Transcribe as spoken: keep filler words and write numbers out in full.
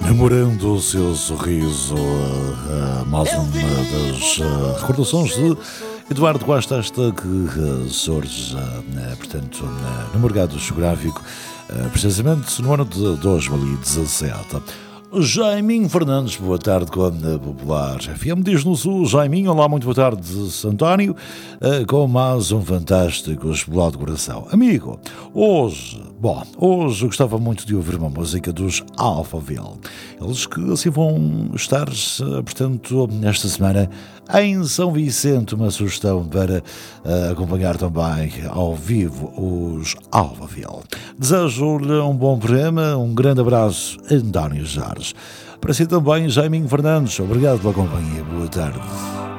Namorando o seu sorriso, uh, mais uma das uh, recordações de Eduardo Costa, esta que uh, surge, uh, portanto, uh, no mercado geográfico, uh, precisamente no ano de dois mil e dezassete. Jaiminho Fernandes, boa tarde com a Popular F M. Diz no Sul, Jaiminho, olá, muito boa tarde, Santónio, com mais um fantástico Explode de Coração. Amigo, hoje, bom, hoje eu gostava muito de ouvir uma música dos Alphaville. Eles que assim vão estar, portanto, esta semana em São Vicente, uma sugestão para uh, acompanhar também ao vivo os Alphaville. Desejo-lhe um bom programa, um grande abraço, António Jorge. Para si também, Jaiminho Fernandes, obrigado pela companhia, boa tarde.